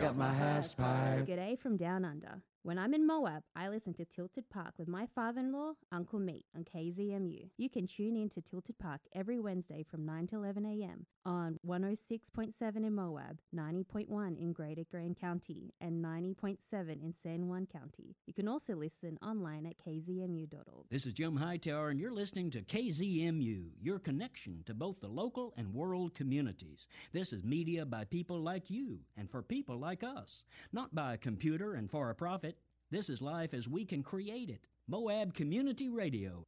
got my hash pipe. G'day from Down Under. When I'm in Moab, I listen to Tilted Park with my father-in-law, Uncle Meat, on KZMU. You can tune in to Tilted Park every Wednesday from 9 to 11 a.m. on 106.7 in Moab, 90.1 in Greater Grand County, and 90.7 in San Juan County. You can also listen online at kzmu.org. This is Jim Hightower, and you're listening to KZMU, your connection to both the local and world communities. This is media by people like you and for people like us, not by a computer and for a profit. This is life as we can create it. Moab Community Radio.